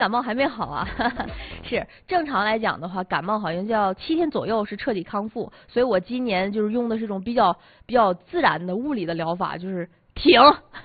感冒还没好啊？是正常来讲的话，感冒好像就要7天左右是彻底康复，所以我今年就是用的是一种比较自然的物理的疗法，就是停。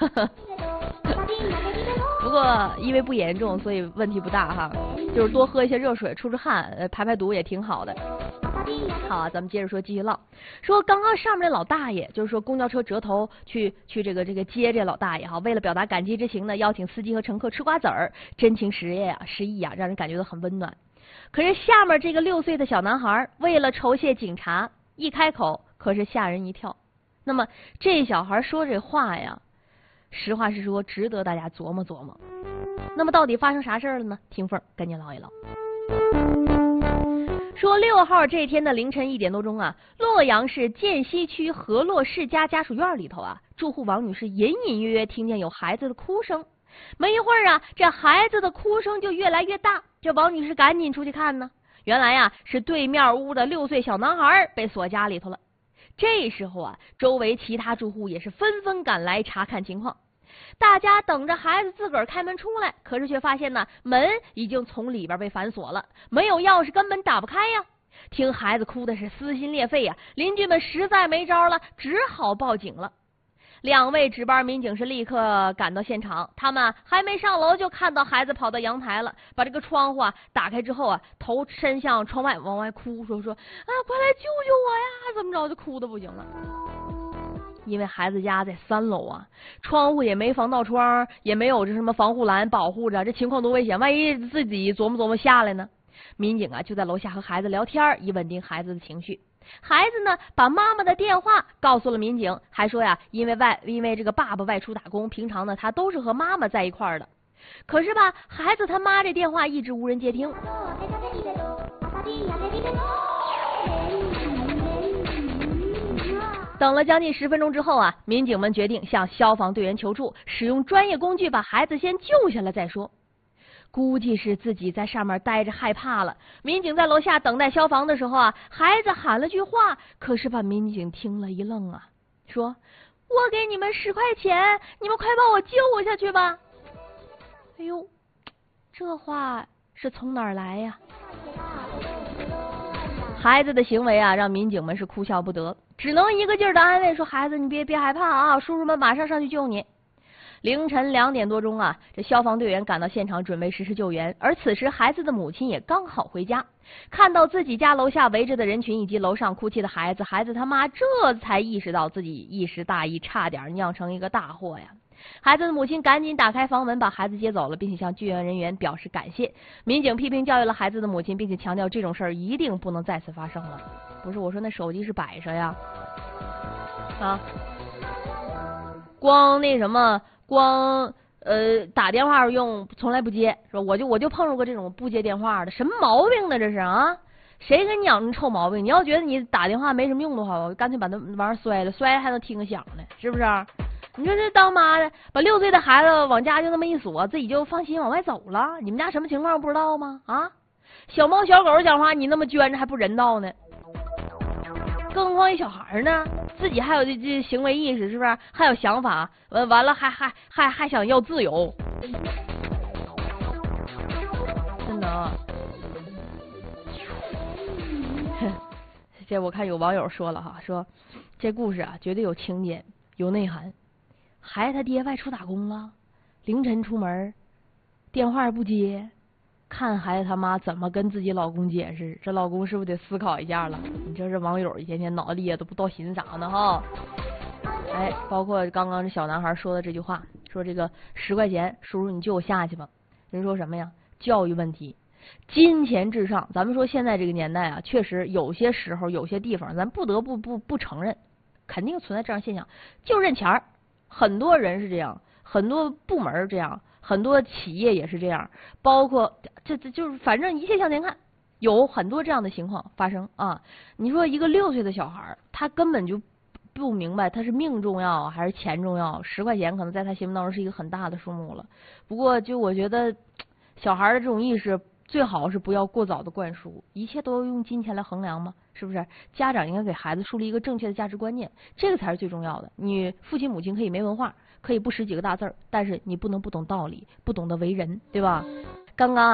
不过因为不严重，所以问题不大哈，就是多喝一些热水，出汗，排排毒也挺好的。好啊，咱们接着说，继续唠。说刚刚上面那老大爷，就是说公交车折头去这个接这老大爷哈，为了表达感激之情呢，邀请司机和乘客吃瓜子儿，真情实意啊，让人感觉到很温暖。可是下面这个6岁的小男孩，为了酬谢警察，一开口可是吓人一跳。那么这小孩说这话呀，实话实说，值得大家琢磨琢磨。那么到底发生啥事了呢？听凤跟你唠一唠。说6号这天的凌晨1点多钟啊，洛阳市涧西区河洛世家家属院里头啊，住户王女士隐隐约约听见有孩子的哭声。没一会儿啊，这孩子的哭声就越来越大，这王女士赶紧出去看呢。原来啊，是对面屋的6岁小男孩被锁家里头了。这时候啊，周围其他住户也是纷纷赶来查看情况。大家等着孩子自个儿开门出来，可是却发现呢，门已经从里边被反锁了，没有钥匙根本打不开呀。听孩子哭的是撕心裂肺呀，邻居们实在没招了，只好报警了。2位值班民警是立刻赶到现场，他们还没上楼就看到孩子跑到阳台了，把这个窗户打开之后啊，头伸向窗外往外哭，说啊，快来救救我呀，怎么着，就哭的不行了。因为孩子家在3楼啊，窗户也没防盗窗，也没有这什么防护栏保护着，这情况多危险，万一自己琢磨下来呢。民警啊就在楼下和孩子聊天，以稳定孩子的情绪。孩子呢把妈妈的电话告诉了民警，还说呀，因为这个爸爸外出打工，平常呢他都是和妈妈在一块儿的。可是吧，孩子他妈这电话一直无人接听。等了将近10分钟之后啊，民警们决定向消防队员求助，使用专业工具把孩子先救下来再说。估计是自己在上面待着害怕了，民警在楼下等待消防的时候啊，孩子喊了句话，可是把民警听了一愣啊，说：“我给你们10块钱，你们快把我救下去吧。”哎呦，这话是从哪儿来呀？孩子的行为啊，让民警们是哭笑不得，只能一个劲儿的安慰说：“孩子，你别害怕啊，叔叔们马上上去救你。”凌晨2点多钟啊，这消防队员赶到现场准备实施救援，而此时孩子的母亲也刚好回家，看到自己家楼下围着的人群以及楼上哭泣的孩子，孩子他妈这才意识到自己一时大意，差点酿成一个大祸呀。孩子的母亲赶紧打开房门把孩子接走了，并且向救援人员表示感谢。民警批评教育了孩子的母亲，并且强调这种事儿一定不能再次发生了。不是，我说那手机是摆设呀，啊，光那什么，光打电话用从来不接，说我就碰着过这种不接电话的，什么毛病呢这是啊？谁给你养成臭毛病？你要觉得你打电话没什么用的话，我干脆把那玩意儿摔了，摔还能听个响呢，是不是？你说这当妈的把6岁的孩子往家就那么一锁，自己就放心往外走了，你们家什么情况不知道吗？啊，小猫小狗讲话你那么圈着还不人道呢？更何况一小孩呢，自己还有这行为意识，是不是？还有想法，完了还想要自由，真的啊。这我看有网友说了哈，说这故事啊绝对有情节，有内涵。孩子他爹外出打工了，凌晨出门，电话不接，看孩子他妈怎么跟自己老公解释，这老公是不是得思考一下了？你说这网友一天天脑子里也都不知道寻思啥呢哈？哎，包括刚刚这小男孩说的这句话，说这个10块钱，叔叔你救我下去吧。人说什么呀？教育问题，金钱至上。咱们说现在这个年代啊，确实有些时候有些地方咱不得不承认，肯定存在这样现象，就认钱儿。很多人是这样，很多部门这样，很多企业也是这样，包括这就是反正一切向前看，有很多这样的情况发生啊。你说一个6岁的小孩，他根本就不明白他是命重要还是钱重要，10块钱可能在他心目当中是一个很大的数目了。不过就我觉得小孩的这种意识最好是不要过早的灌输，一切都要用金钱来衡量吗？是不是？家长应该给孩子树立一个正确的价值观念，这个才是最重要的。你父亲母亲可以没文化，可以不识几个大字儿，但是你不能不懂道理，不懂得为人，对吧？刚刚